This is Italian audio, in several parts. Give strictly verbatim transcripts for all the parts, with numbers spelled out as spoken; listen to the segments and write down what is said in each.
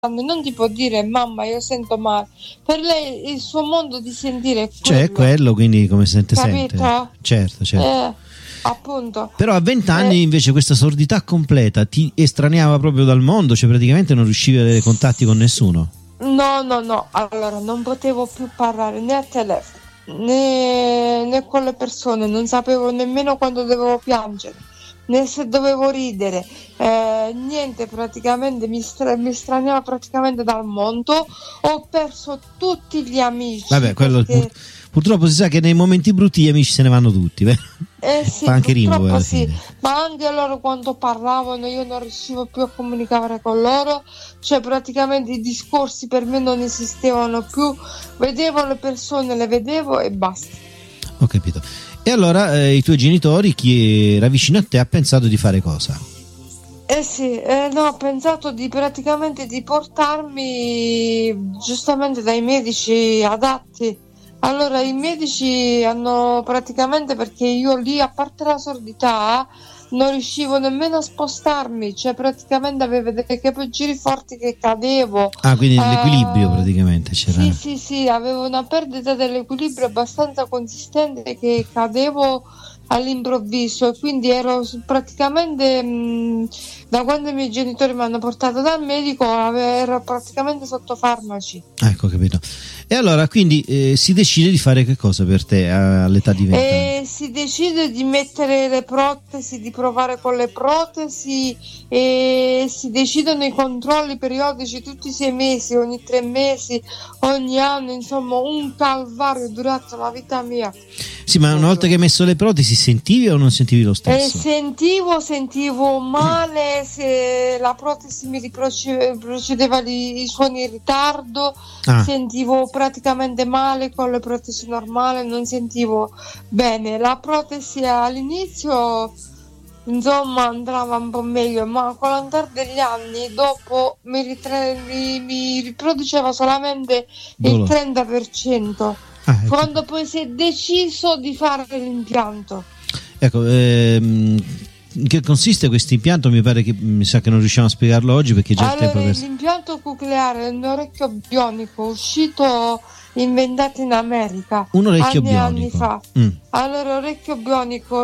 non ti può dire mamma io sento male, per lei il suo mondo di sentire è quello, cioè è quello, quindi come sente capito? sente certo certo eh, appunto. Però a vent'anni eh, invece questa sordità completa ti estraniava proprio dal mondo, cioè praticamente non riuscivi ad avere contatti con nessuno. no no no allora non potevo più parlare né a telefono né, né con le persone, non sapevo nemmeno quando dovevo piangere né se dovevo ridere, eh, niente, praticamente mi, stra- mi straniava praticamente dal mondo. Ho perso tutti gli amici. Vabbè, quello perché... pur- purtroppo si sa che nei momenti brutti gli amici se ne vanno tutti, vero? Eh sì, fa anche rima, purtroppo alla sì, fine. ma anche loro quando parlavano io non riuscivo più a comunicare con loro, cioè praticamente i discorsi per me non esistevano più, vedevo le persone, le vedevo e basta. Ho capito. E allora eh, i tuoi genitori, chi era vicino a te, ha pensato di fare cosa? Eh sì, eh, no, ho pensato di praticamente di portarmi giustamente dai medici adatti. Allora i medici hanno praticamente, perché io lì, a parte la sordità, non riuscivo nemmeno a spostarmi, cioè praticamente avevo dei capogiri forti che cadevo. Ah, quindi eh, l'equilibrio praticamente c'era. Sì, sì, sì, avevo una perdita dell'equilibrio abbastanza consistente che cadevo all'improvviso e quindi ero praticamente mh, da quando i miei genitori mi hanno portato dal medico ero praticamente sotto farmaci. Ecco, capito. E allora quindi eh, si decide di fare che cosa per te all'età di venti anni? E si decide di mettere le protesi, di provare con le protesi, e si decidono i controlli periodici tutti i sei mesi, ogni tre mesi, ogni anno, insomma un calvario durato la vita mia. Sì, ma una volta che hai messo le protesi sentivi o non sentivi lo stesso? Eh, sentivo, sentivo male, se la protesi mi riprocedeva i suoni in ritardo, ah. sentivo praticamente male con le protesi normali, non sentivo bene. La protesi all'inizio insomma andava un po' meglio, ma con l'andare degli anni dopo mi, ritre- mi, mi riproduceva solamente Dolore. Il trenta per cento. Ah, ecco. Quando poi si è deciso di fare l'impianto. Ecco, ehm, in che consiste questo impianto? Mi pare che mi sa che non riusciamo a spiegarlo oggi perché già allora, il tempo per... l'impianto cocleare è un orecchio bionico uscito, inventato in America un orecchio anni e anni bionico fa. mm. Allora, orecchio bionico,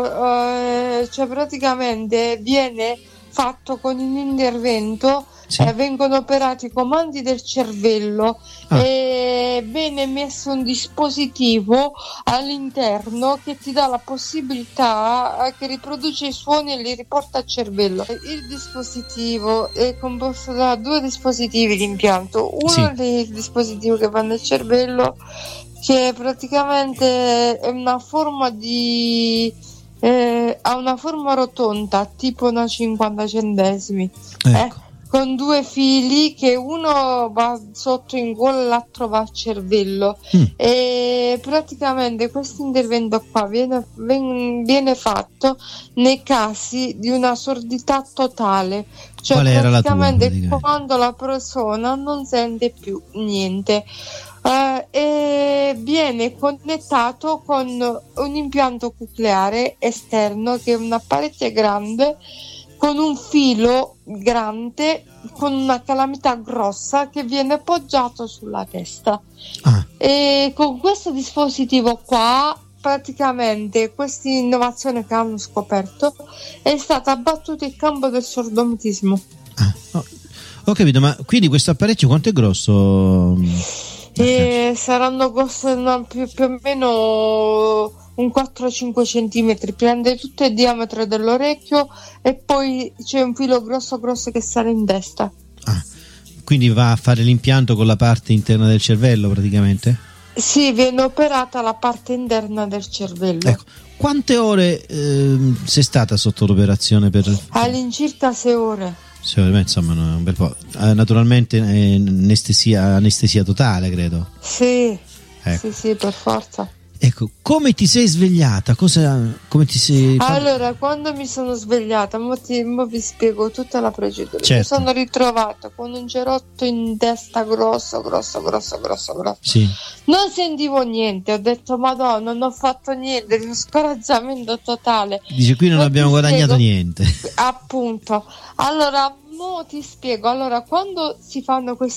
eh, cioè praticamente viene fatto con un intervento. Sì. Eh, vengono operati i comandi del cervello ah. e viene messo un dispositivo all'interno che ti dà la possibilità, che riproduce i suoni e li riporta al cervello. Il dispositivo è composto da due dispositivi, l'impianto. Uno sì. è il dispositivo che va nel cervello, che praticamente è una forma di eh, ha una forma rotonda tipo una cinquanta centesimi. Ecco. eh? Con due fili che uno va sotto in gola e l'altro va al cervello. mm. E praticamente questo intervento qua viene, viene fatto nei casi di una sordità totale, cioè Qual era praticamente, la tua, praticamente quando la persona non sente più niente. Uh, e viene connettato con un impianto cocleare esterno che è una parete grande con un filo grande, con una calamità grossa che viene appoggiato sulla testa. ah. E con questo dispositivo qua, praticamente questa innovazione che hanno scoperto è stata abbattuta il campo del sordomutismo. ah. Oh, ho capito, ma quindi questo apparecchio quanto è grosso? E saranno grossi no, più, più o meno un quattro cinque centimetri, prende tutto il diametro dell'orecchio e poi c'è un filo grosso grosso che sale in testa. Ah, quindi va a fare l'impianto con la parte interna del cervello praticamente? Sì, viene operata la parte interna del cervello. Ecco. Quante ore eh, sei stata sotto l'operazione? Per... All'incirca sei ore. Sei ore, insomma, no, un bel po'. Eh, naturalmente eh, anestesia, anestesia totale, credo. Sì, ecco. sì, sì, per forza. Ecco, come ti sei svegliata? Cosa, come ti sei... Allora, quando mi sono svegliata, mo, ti, mo vi spiego tutta la procedura. Certo. Mi sono ritrovata con un cerotto in testa grosso, grosso, grosso, grosso, grosso. Sì. Non sentivo niente, ho detto Madonna, non ho fatto niente, scoraggiamento totale. Dice qui non, non abbiamo guadagnato spiego, niente. Appunto. Allora, mo ti spiego. Allora, quando si fanno questi